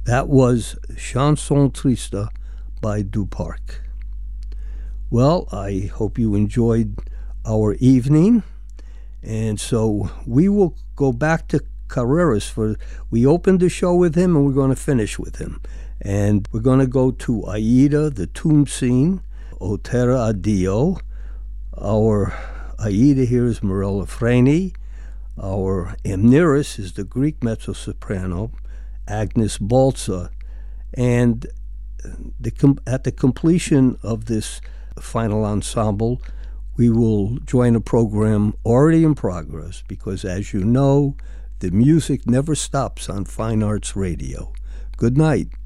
That was Chanson Triste by Duparc. Well, I hope you enjoyed our evening. And so we will go back to Carreras we opened the show with him and we're going to finish with him. And we're going to go to Aida, the tomb scene, O Terra Addio. Our Aida here is Morella Freni. Our Amneris is the Greek mezzo-soprano, Agnes Balza. And at the completion of this final ensemble, we will join a program already in progress because, as you know, the music never stops on Fine Arts Radio. Good night.